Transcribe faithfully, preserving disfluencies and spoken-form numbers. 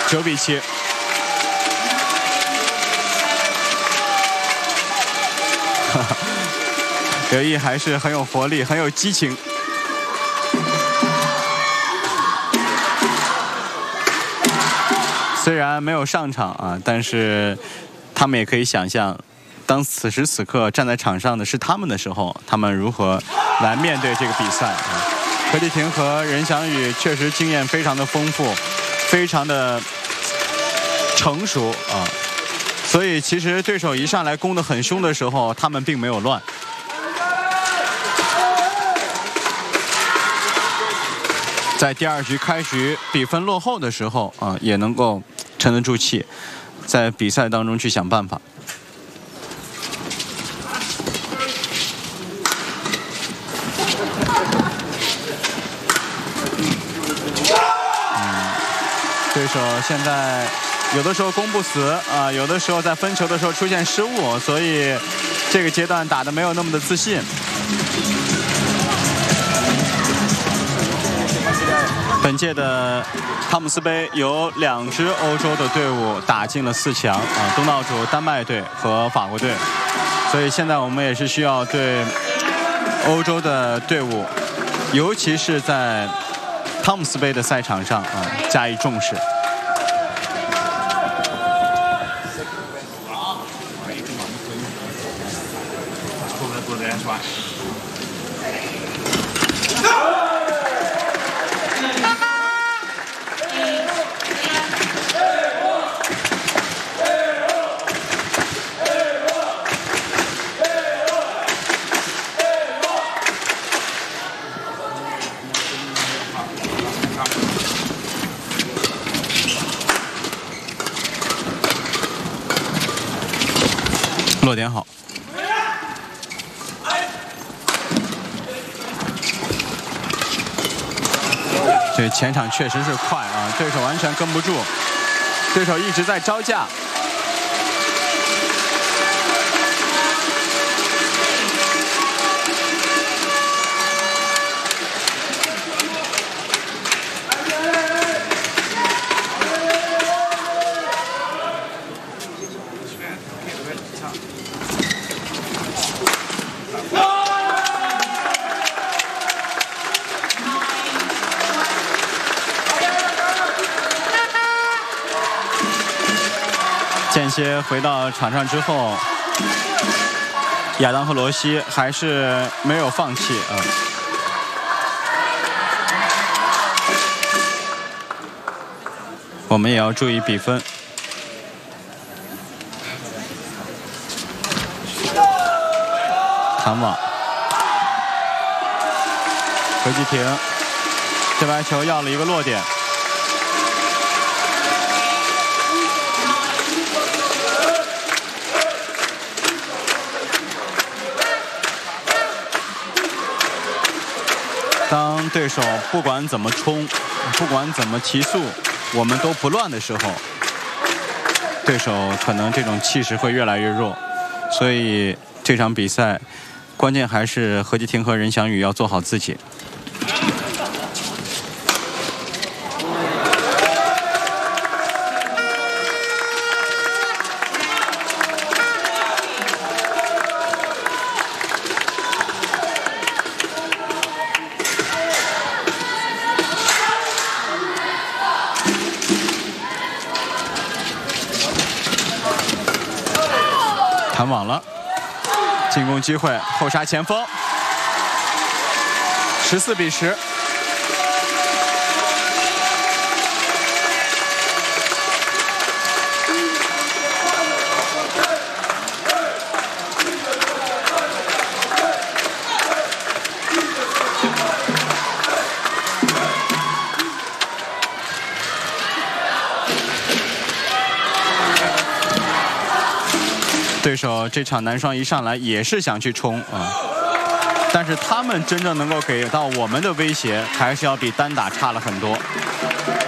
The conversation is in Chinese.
九比七。刘毅还是很有活力，很有激情。虽然没有上场啊，但是他们也可以想象，当此时此刻站在场上的是他们的时候，他们如何来面对这个比赛啊。何继霆和任翔宇确实经验非常的丰富，非常的成熟啊，所以其实对手一上来攻得很凶的时候，他们并没有乱。在第二局开局比分落后的时候啊，也能够沉得住气，在比赛当中去想办法。嗯，对手现在有的时候攻不死啊，有的时候在分球的时候出现失误，所以这个阶段打得没有那么的自信。本届的汤姆斯杯有两支欧洲的队伍打进了四强啊，东道主丹麦队和法国队，所以现在我们也是需要对欧洲的队伍，尤其是在汤姆斯杯的赛场上啊加以重视。落点好，这前场确实是快啊，对手完全跟不住，对手一直在招架。间歇回到场上之后，亚当和罗西还是没有放弃啊。我们也要注意比分。弹网，何继霆这白球要了一个落点。当对手不管怎么冲，不管怎么提速，我们都不乱的时候，对手可能这种气势会越来越弱。所以这场比赛，关键还是何继霆和任翔宇要做好自己。弹网了，进攻机会，后杀前锋，十四比十。对手这场男双一上来也是想去冲啊，但是他们真正能够给到我们的威胁，还是要比单打差了很多。